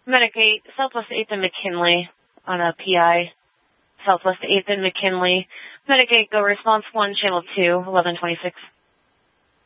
Medic 8, Southwest 8th and McKinley on a PI. Southwest 8th and McKinley. Medic 8, go response 1, channel 2, 1126.